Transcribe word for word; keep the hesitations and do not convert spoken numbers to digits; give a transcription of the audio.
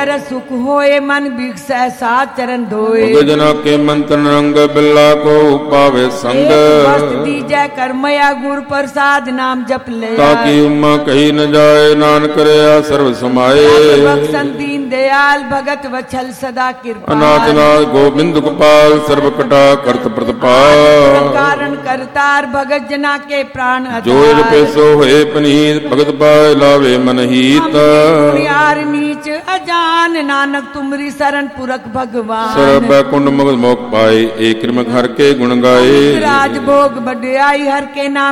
जर सुख होए मन बिकसै साथ चरण धोए। जना के मंत्र रंग बिल्ला को पावे संग। दीजै कर्मया गुर प्रसाद नाम जप ले। ताकि उम्मा कही न जाए नानक रया सर्व समाये। बख्शन दीन दयाल भगत वछल सदा कृपा। अनाथनाथ गोविंद गोपाल सर्व कटा करत प्रतिपाल। कारण करतार भगत जना के प्राण जो पेसो होए पनीत भगत पाए लावे मन हित। यार नीच अजान नानक तुमरी शरण पुरख भगवान। सर्व बैकुंठ मुक्त मोक्ष पाए एक कृम हर के गुण गाए। राज भोग बढ़ाई हर के नाम